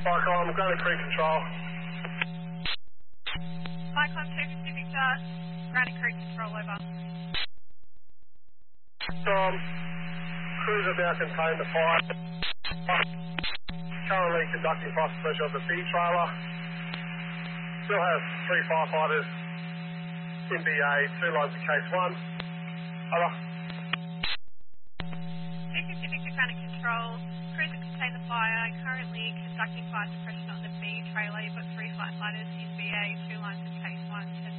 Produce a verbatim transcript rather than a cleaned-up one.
Cyclone, Granite Creek Control. Cyclone two Pacific Dart, Granite Creek Control, over. Storm, crews have now contained the fire. Currently conducting fire suppression of the B trailer. Still have three firefighters in B A, two lines of case one. Over. two Pacific to Granite Control, crews that contain the fire, currently conducting fire suppression on the B trailer. You've got three firefighters in B A, two lines of case one.